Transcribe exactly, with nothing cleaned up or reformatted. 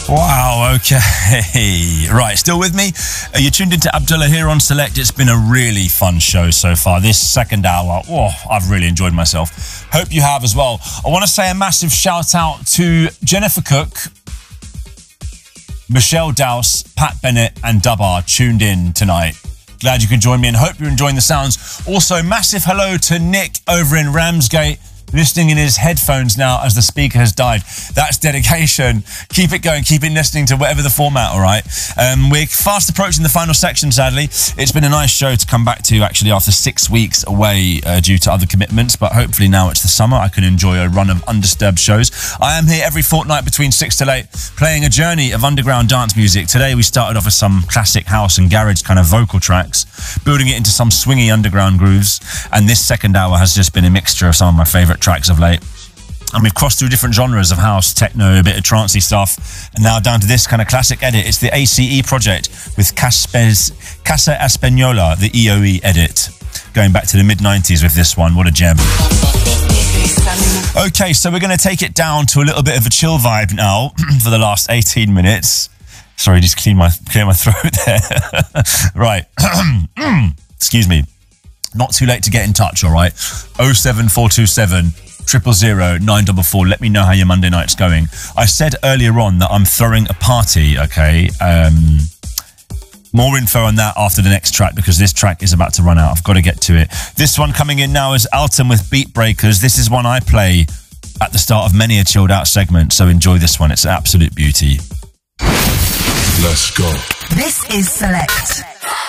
Wow, okay. Right, still with me? Uh, you're tuned into Abdullah here on Select. It's been a really fun show so far. This second hour, oh, I've really enjoyed myself. Hope you have as well. I want to say a massive shout out to Jennifer Cook, Michelle Dowse, Pat Bennett and Dubbar tuned in tonight. Glad you could join me and hope you're enjoying the sounds. Also, massive hello to Nick over in Ramsgate, listening in his headphones now as the speaker has died. That's dedication. Keep it going. Keep it listening to whatever the format, all right? Um, we're fast approaching the final section, sadly. It's been a nice show to come back to, actually, after six weeks away uh, due to other commitments, but hopefully now it's the summer. I can enjoy a run of undisturbed shows. I am here every fortnight between six till eight, playing a journey of underground dance music. Today we started off with some classic house and garage kind of vocal tracks, building it into some swingy underground grooves, and this second hour has just been a mixture of some of my favourite tracks of late. And we've crossed through different genres of house, techno, a bit of trancey stuff, and now down to this kind of classic edit. It's the A C E project with Caspes, Casa Española, the E O E edit, going back to the mid nineties with this one. What a gem. Okay, so we're going to take it down to a little bit of a chill vibe now for the last eighteen minutes. Sorry, just clean my, clear my throat there. Right. Excuse me. Not too late to get in touch, all right? oh seven four two seven, zero zero zero, nine four four. Let me know how your Monday night's going. I said earlier on that I'm throwing a party, okay? Um, more info on that after the next track, because this track is about to run out. I've got to get to it. This one coming in now is Alton with Beat Breakers. This is one I play at the start of many a chilled out segment, so enjoy this one. It's an absolute beauty. Let's go. This is Select.